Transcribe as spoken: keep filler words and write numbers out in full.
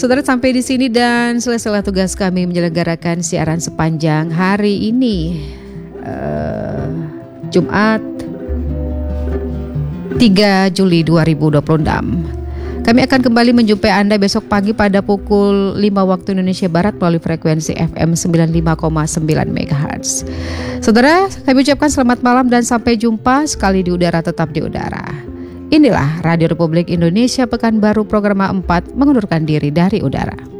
Saudara, sampai di sini dan selesailah tugas kami menyelenggarakan siaran sepanjang hari ini, uh, Jumat tiga Juli dua ribu dua puluh enam. Kami akan kembali menjumpai Anda besok pagi pada pukul lima waktu Indonesia Barat melalui frekuensi F M sembilan puluh lima koma sembilan megahertz. Saudara, kami ucapkan selamat malam dan sampai jumpa. Sekali di udara tetap di udara. Inilah Radio Republik Indonesia Pekanbaru Program empat mengundurkan diri dari udara.